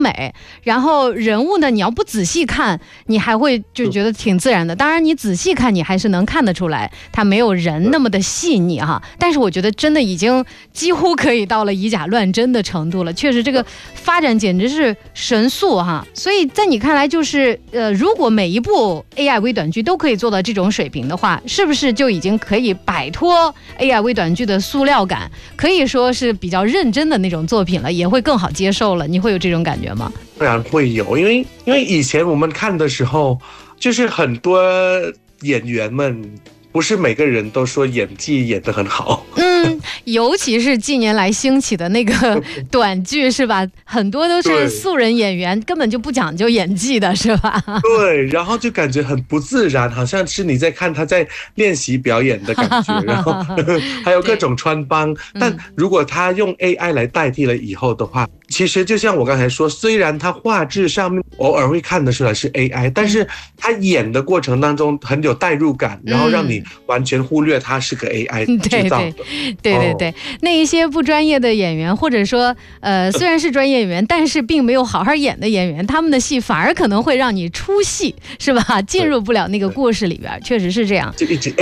美，然后人物呢，你要不仔细看，你还会就觉得挺自然的。当然，你仔细看，你还是能看得出来，它没有人那么的细腻哈。但是我觉得真的已经几乎可以到了以假乱真的程度了，确实这个发展简直是神速哈。所以在你看来，就是如果每一部 AI 微短剧都可以做到这种水平的话，是不是就已经可以摆脱 AI 微短剧的塑料感，可以说是比较认真的那种作品了，也会更好接受了？你会有这种感觉吗？ 当然会有，因为以前我们看的时候，就是很多演员们不是每个人都说演技演得很好。 尤其是近年来兴起的那个短剧是吧？很多都是素人演员，根本就不讲究演技的是吧？ 对，然后就感觉很不自然，好像是你在看他在练习表演的感觉，然后还有各种穿帮。但如果他用 AI 来代替了以后的话，其实就像我刚才说，虽然他画质上面偶尔会看得出来是 AI， 但是他演的过程当中很有代入感，然后让你完全忽略他是个 AI 制造的。 对，那一些不专业的演员，或者说虽然是专业演员，但是并没有好好演的演员，他们的戏反而可能会让你出戏，是吧？进入不了那个故事里边，确实是这样。 就一直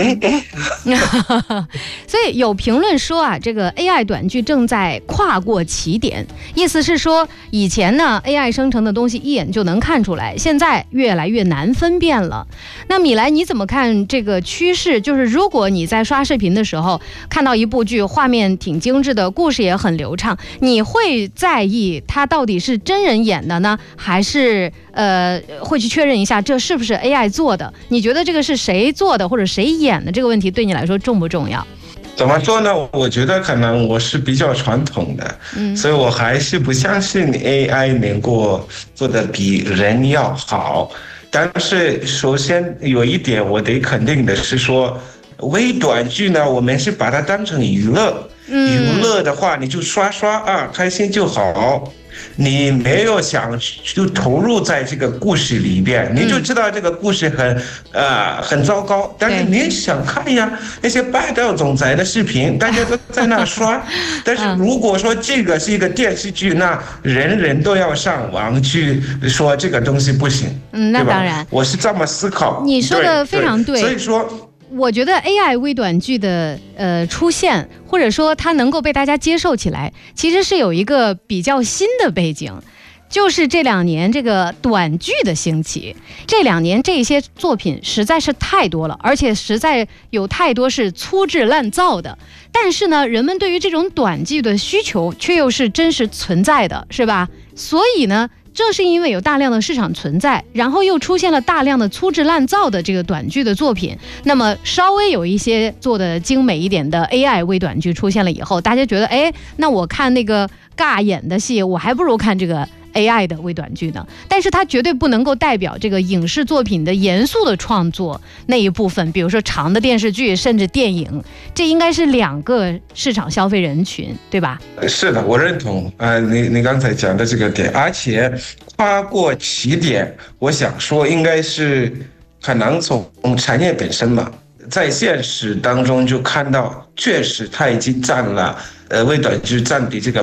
所以有评论说啊，这个 AI 短剧正在跨过起点，意思是说以前呢 AI 生成的东西一眼就能看出来，现在越来越难分辨了。那米莱你怎么看这个趋势？就是如果你在刷视频的时候看到一部剧，画面挺精致的，故事也很流畅，你会在意它到底是真人演的呢，还是会去确认一下这是不是 AI 做的？你觉得这个是谁做的或者谁演的这个问题对你来说重不重要？ 怎么说呢？我觉得可能我是比较传统的，所以我还是不相信 AI 能够做得比人要好。但是首先有一点我得肯定的是说，微短剧呢，我们是把它当成娱乐，娱乐的话你就刷啊，开心就好。你没有想就投入在这个故事里边，你就知道这个故事很糟糕，但是你想看呀，那些霸道总裁的视频大家都在那刷。但是如果说这个是一个电视剧，那人人都要上网去说这个东西不行， 那当然， 我是这么思考。 你说的非常对， 所以说我觉得 AI 微短剧的出现，或者说它能够被大家接受起来，其实是有一个比较新的背景，就是这2年这个短剧的兴起。这2年这些作品实在是太多了，而且实在有太多是粗制滥造的。但是呢，人们对于这种短剧的需求却又是真实存在的，是吧？所以呢，正是因为有大量的市场存在，然后又出现了大量的粗制滥造的这个短剧的作品，那么稍微有一些做的精美一点的 AI 微短剧出现了以后，大家觉得那我看那个尬演的戏，我还不如看这个AI 的微短剧呢。但是它绝对不能够代表这个影视作品的严肃的创作那一部分，比如说长的电视剧甚至电影，这应该是2个市场消费人群，对吧？ 是的，我认同你刚才讲的这个点，而且跨过起点，我想说应该是可能从产业本身嘛，在现实当中就看到，确实它已经占了微短剧占比这个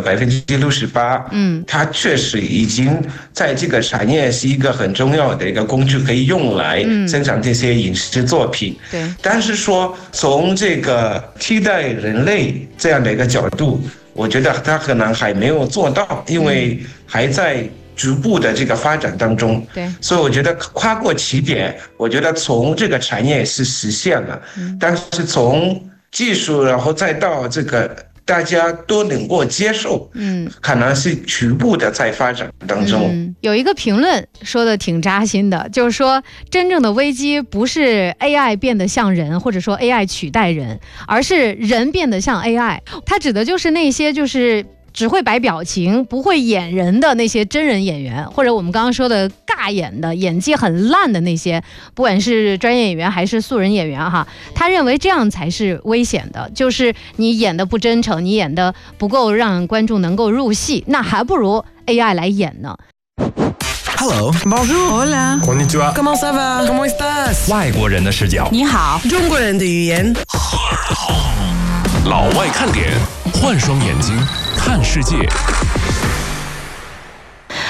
68%，它确实已经在这个产业是一个很重要的一个工具，可以用来生产这些影视作品。 对， 但是说从这个替代人类这样的一个角度，我觉得它可能还没有做到，因为还在逐步的这个发展当中。 对， 所以我觉得跨过起点，我觉得从这个产业是实现了，但是从技术然后再到这个大家都能够接受，可能是局部的在发展当中。 有一个评论说的挺扎心的，就是说真正的危机不是 AI 变得像人，或者说 AI 取代人，而是人变得像 AI。它指的就是那些就是只会摆表情不会演人的那些真人演员，或者我们刚刚说的尬演的演技很烂的那些，不管是专业演员还是素人演员哈，他认为这样才是危险的，就是你演的不真诚，你演的不够让观众能够入戏，那还不如 AI 来演呢。 Hello, Bonjour, Hola, Konnichiwa, Comment ça va? Comment estás? 外国人的视角， 你好，中国人的语言。 老外看点，换双眼睛看世界。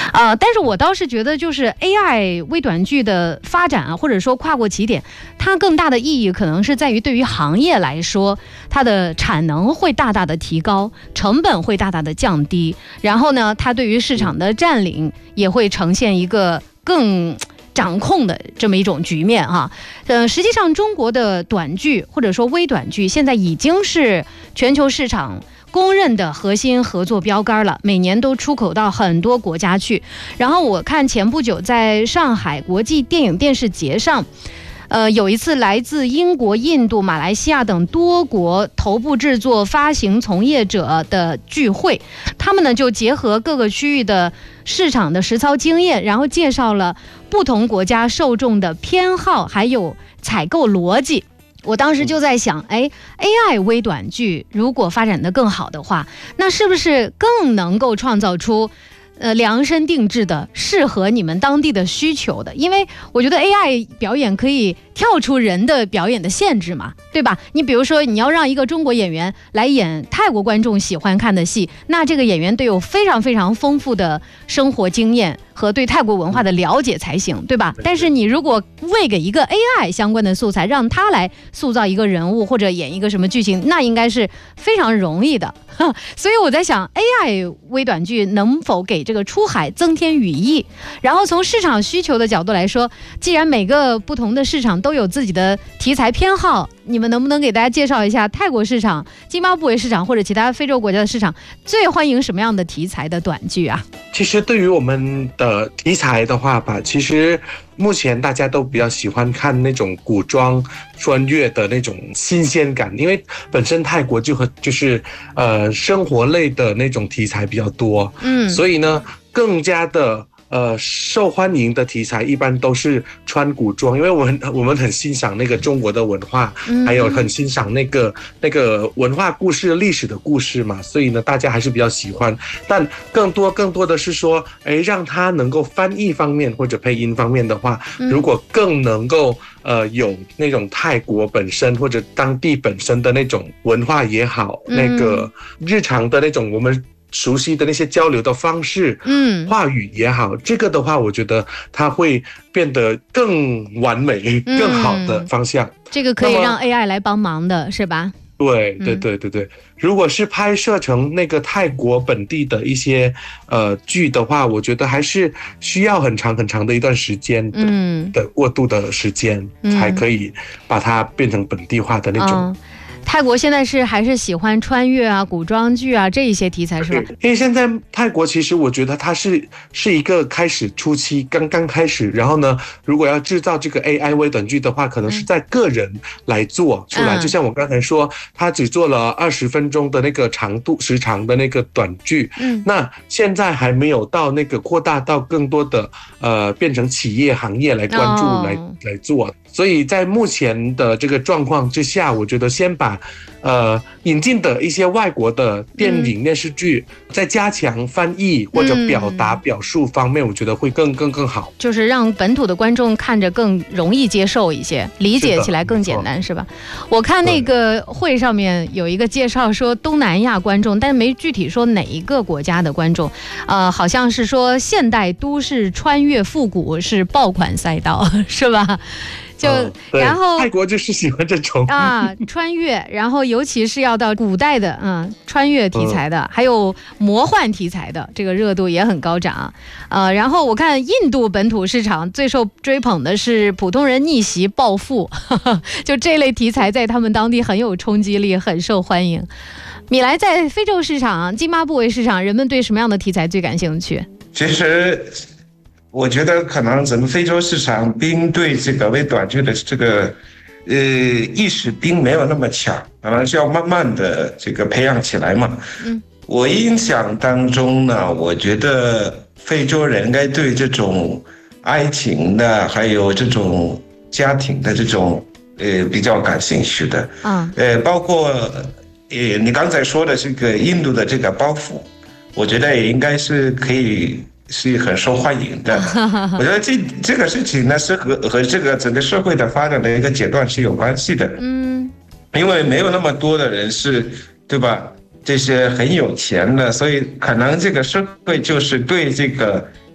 但是我倒是觉得，就是 AI 微短剧的发展啊，或者说跨过起点，它更大的意义可能是在于对于行业来说，它的产能会大大的提高，成本会大大的降低，然后呢，它对于市场的占领也会呈现一个更掌控的这么一种局面哈。实际上中国的短剧或者说微短剧现在已经是全球市场公认的核心合作标杆了，每年都出口到很多国家去。然后我看前不久在上海国际电影电视节上，有一次来自英国、印度、马来西亚等多国头部制作发行从业者的聚会，他们呢就结合各个区域的市场的实操经验，然后介绍了不同国家受众的偏好还有采购逻辑。我当时就在想，AI 微短剧如果发展得更好的话，那是不是更能够创造出量身定制的适合你们当地的需求的？因为我觉得 AI 表演可以跳出人的表演的限制嘛，对吧？你比如说你要让一个中国演员来演泰国观众喜欢看的戏，那这个演员得有非常非常丰富的生活经验和对泰国文化的了解才行，对吧？但是你如果喂给一个 AI 相关的素材，让他来塑造一个人物或者演一个什么剧情，那应该是非常容易的。所以我在想 AI 微短剧能否给这个出海增添语义。然后从市场需求的角度来说，既然每个不同的市场都有自己的题材偏好，你们能不能给大家介绍一下泰国市场、津巴布韦市场或者其他非洲国家的市场最欢迎什么样的题材的短剧啊？ 其实对于我们的题材的话吧，其实目前大家都比较喜欢看那种古装穿越的那种新鲜感，因为本身泰国就是生活类的那种题材比较多，所以呢更加的受欢迎的题材一般都是穿古装，因为我们很欣赏那个中国的文化，还有很欣赏那个文化故事、历史的故事嘛，所以呢，大家还是比较喜欢。但更多的是说，让它能够翻译方面或者配音方面的话，如果更能够有那种泰国本身或者当地本身的那种文化也好，那个日常的那种我们熟悉的那些交流的方式，话语也好，这个的话我觉得它会变得更完美、更好的方向。 这个可以让 AI 来帮忙的是吧？ 对，如果是拍摄成那个泰国本地的一些剧的话，我觉得还是需要很长的一段时间的过渡的时间，才可以把它变成本地化的那种。 泰国现在还是喜欢穿越啊、古装剧啊这一些题材是吧？ 因为现在泰国其实我觉得它是一个开始初期，刚刚开始，然后呢，如果要制造这个 AI 微短剧的话，可能是在个人来做出来，就像我刚才说，他只做了20分钟的那个时长的那个短剧，那现在还没有到那个扩大到更多的变成企业行业来关注来做，所以在目前的这个状况之下，我觉得先把引进的一些外国的电影电视剧在加强翻译或者表达表述方面，我觉得会更好， 就是让本土的观众看着更容易接受一些，理解起来更简单是吧？我看那个会上面有一个介绍说东南亚观众，但是没具体说哪一个国家的观众，好像是说现代都市穿越复古是爆款赛道是吧？然后泰国就是喜欢这种穿越，然后尤其是要到古代的穿越题材的，还有魔幻题材的，这个热度也很高涨。然后我看印度本土市场最受追捧的是普通人逆袭暴富，就这类题材在他们当地很有冲击力，很受欢迎。米莱在非洲市场、津巴布韦市场，人们对什么样的题材最感兴趣？ 其实我觉得可能整个非洲市场并对这个微短剧的这个意识并没有那么强，可能是要慢慢的这个培养起来嘛。我印象当中呢，我觉得非洲人应该对这种爱情的还有这种家庭的这种比较感兴趣的。包括你刚才说的这个印度的这个包袱，我觉得也应该是可以是很受欢迎的。我觉得这个事情呢是和这个整个社会的发展的一个阶段是有关系的。因为没有那么多的人是，对吧？这些很有钱的，所以可能这个社会就是对这个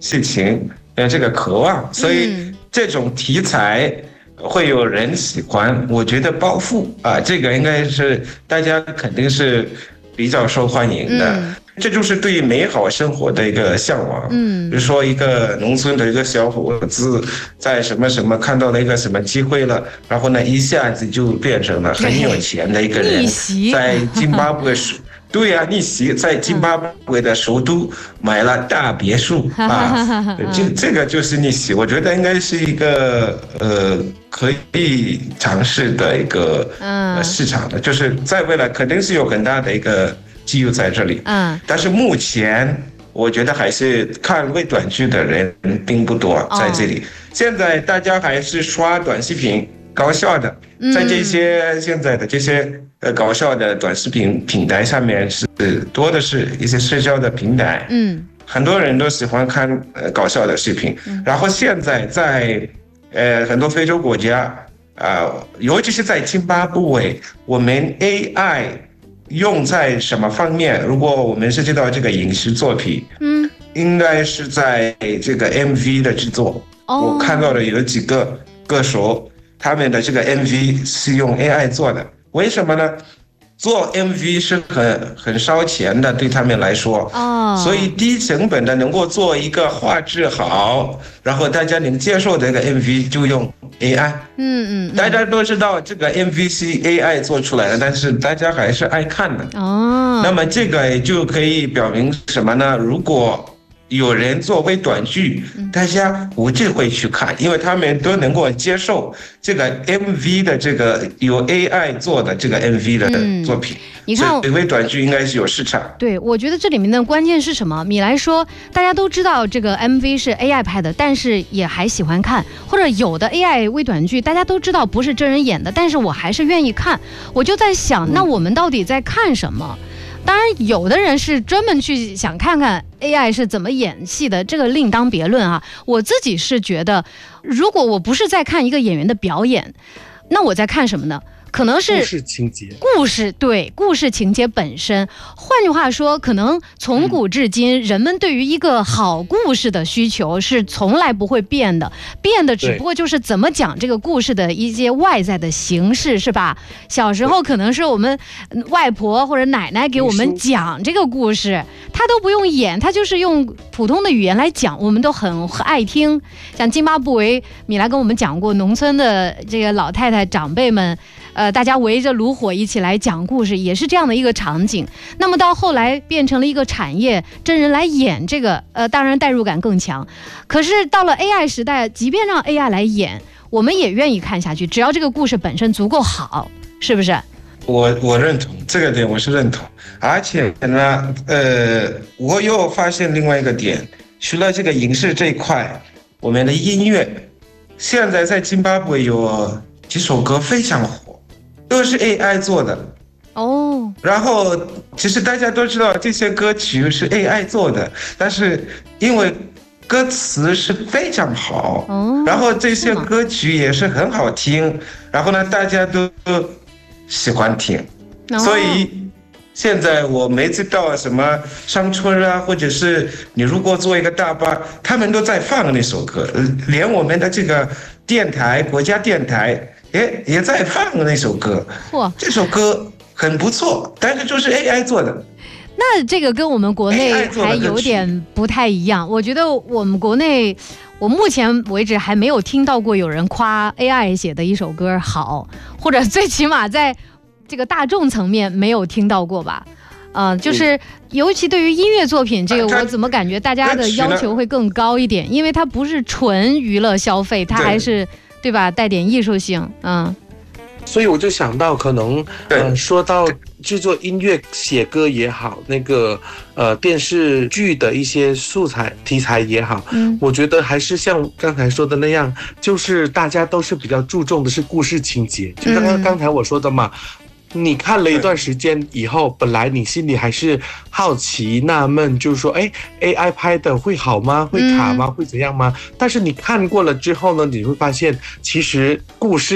事情的这个渴望，所以这种题材会有人喜欢。我觉得暴富啊，这个应该是大家肯定是比较受欢迎的。这就是对美好生活的一个向往。比如说一个农村的一个小伙子，在什么什么看到了一个什么机会了，然后呢一下子就变成了很有钱的一个人，在津巴布韦对呀，逆袭在津巴布韦的首都买了大别墅啊，这个就是逆袭。我觉得应该是一个可以尝试的一个市场的，就是在未来肯定是有很大的一个机遇在这里。但是目前我觉得还是看微短剧的人并不多在这里。现在大家还是刷短视频。搞笑的，在这些现在的这些搞笑的短视频平台上面是多的是一些社交的平台，很多人都喜欢看搞笑的视频。然后现在在很多非洲国家尤其是在津巴布韦，我们 AI 用在什么方面？如果我们涉及到这个影视作品，应该是在这个 MV 的制作。我看到的有几个歌手。他们的这个 MV 是用 AI 做的，为什么呢？做 MV 是很烧钱的，对他们来说，所以低成本的能够做一个画质好，然后大家能接受的一个 MV 就用 AI。大家都知道这个 MV 是 AI 做出来的，但是大家还是爱看的。那么这个就可以表明什么呢？如果有人作为短剧，大家无忌会去看，因为他们都能够接受这个 MV 的这个由 AI 做的这个 MV 的作品。你看，所以微短剧应该是有市场。 对，我觉得这里面的关键是什么？米来说，大家都知道这个 MV 是 AI 拍的，但是也还喜欢看，或者有的 AI 微短剧大家都知道不是真人演的，但是我还是愿意看。我就在想，那我们到底在看什么？当然，有的人是专门去想看看 AI 是怎么演戏的，这个另当别论啊。我自己是觉得，如果我不是在看一个演员的表演，那我在看什么呢？可能是故事情节， 故事情节本身。换句话说，可能从古至今，人们对于一个好故事的需求是从来不会变的，变的只不过就是怎么讲这个故事的一些外在的形式，是吧？小时候可能是我们外婆或者奶奶给我们讲这个故事，她都不用演，她就是用普通的语言来讲，我们都很爱听。像津巴布韦，米莱跟我们讲过，农村的这个老太太长辈们。大家围着炉火一起来讲故事，也是这样的一个场景。那么到后来变成了一个产业，真人来演这个，当然代入感更强。可是到了 AI 时代，即便让 AI 来演，我们也愿意看下去，只要这个故事本身足够好，是不是？ 我认同这个点，我是认同。而且呢，我又发现另外一个点，除了这个影视这一块，我们的音乐，现在在津巴布韦有几首歌非常火。都是 AI 做的然后其实大家都知道这些歌曲是 AI 做的，但是因为歌词是非常好然后这些歌曲也是很好听，然后呢大家都喜欢听所以现在我每次到什么商村啊，或者是你如果坐一个大巴，他们都在放那首歌，连我们的这个电台国家电台也在放那首歌，这首歌很不错，但是就是 AI 做的。 那这个跟我们国内还有点不太一样。我觉得我们国内，我目前为止还没有听到过有人夸 AI 写的一首歌好，或者最起码在这个大众层面没有听到过吧。就是尤其对于音乐作品，这个我怎么感觉大家的要求会更高一点，因为它不是纯娱乐消费，它还是对吧，带点艺术性。 所以我就想到，可能说到制作音乐、写歌也好，那个电视剧的一些素材题材也好，我觉得还是像刚才说的那样，就是大家都是比较注重的是故事情节，就刚才我说的嘛。你看了一段时间以后，本来你心里还是好奇纳闷，就是说AI 拍的会好吗？会卡吗？会怎样吗？但是你看过了之后呢，你会发现其实故事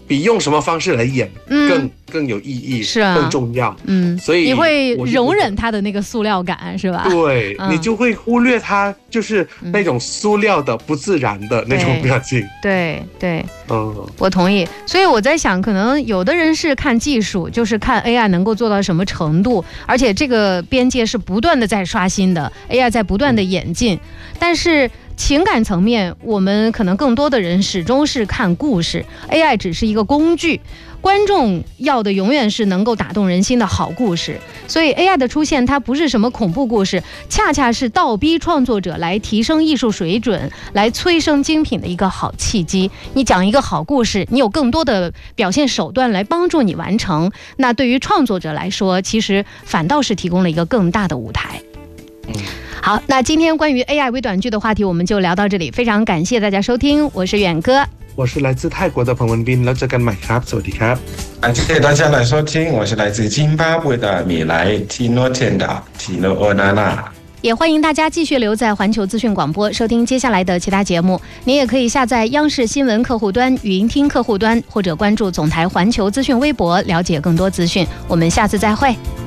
比用什么方式来演更有意义， 是啊， 更重要。所以你会容忍它的那个塑料感，是吧？ 对，你就会忽略它就是那种塑料的不自然的那种表情。 对，我同意。所以我在想，可能有的人是看技术，就是看 AI 能够做到什么程度，而且这个边界是不断的在刷新的 ，AI 在不断的演进。但是情感层面，我们可能更多的人始终是看故事 ，AI 只是一个工具。观众要的永远是能够打动人心的好故事，所以 AI 的出现它不是什么恐怖故事，恰恰是倒逼创作者来提升艺术水准，来催生精品的一个好契机。你讲一个好故事，你有更多的表现手段来帮助你完成，那对于创作者来说，其实反倒是提供了一个更大的舞台。好，那今天关于 AI 微短剧的话题我们就聊到这里，非常感谢大家收听，我是远哥， 我是来自泰国的彭文斌，แล้วเจอกันใหม่ครับสวัสดีครับ。 感谢大家来收听，我是来自津巴布韦的米莱提诺天的提诺欧娜娜。 也欢迎大家继续留在环球资讯广播收听接下来的其他节目。您也可以下载央视新闻客户端、语音听客户端，或者关注总台环球资讯微博了解更多资讯。我们下次再会。